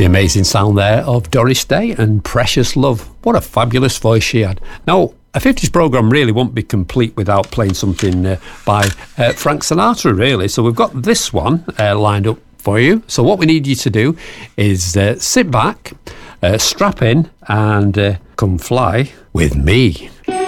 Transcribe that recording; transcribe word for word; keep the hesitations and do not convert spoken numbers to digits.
The amazing sound there of Doris Day and Precious Love. What a fabulous voice she had. Now, a fifties programme really won't be complete without playing something uh, by uh, Frank Sinatra, really. So we've got this one uh, lined up for you. So what we need you to do is uh, sit back, uh, strap in, and uh, come fly with me.